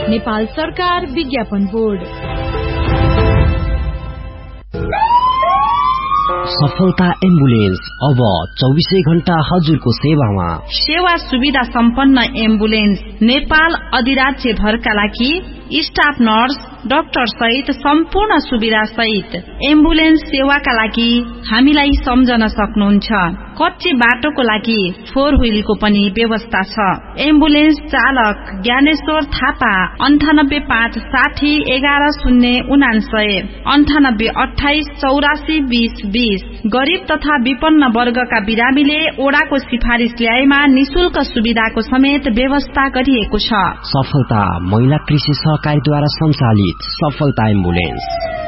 नेपाल सरकार विज्ञापन बोर्ड। सफलता एम्बुलेन्स अब 24 घण्टा हजुरको सेवामा। सेवा सुविधा सम्पन्न एम्बुलेन्स नेपाल अधिराज्य भरका लागि स्टाफ नर्स डाक्टर सहित सम्पूर्ण सुविधा सहित एम्बुलेन्स सेवाका लागि हामीलाई सम्झन सक्नुहुन्छ। कच्चे बाटोको लागि 4 व्हीलको पनि व्यवस्था छ। एम्बुलेन्स चालक ज्ञानेश्वर थापा 98 5 60 11 099 98 28 84 20 20। गरीब तथा विपन्न वर्गका बिरामीले ओडाको सिफारिस ल्याएमा निशुल्क सुविधाको समेत व्यवस्था गरिएको छ। सफलता महिला कृषि सहकारीद्वारा सञ्चालित सफलता एम्बुलेन्स।